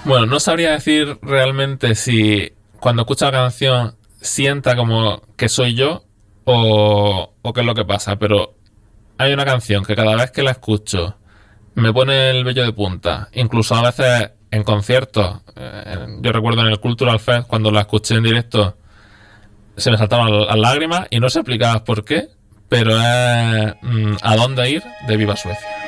Bueno, no sabría decir realmente si cuando escucho la canción sienta como que soy yo o qué es lo que pasa, pero hay una canción que cada vez que la escucho me pone el vello de punta, incluso a veces en conciertos. Yo recuerdo en el Cultural Fest cuando la escuché en directo se me saltaban las lágrimas y no se explicaba por qué, pero es ¿A dónde ir? De Viva Suecia.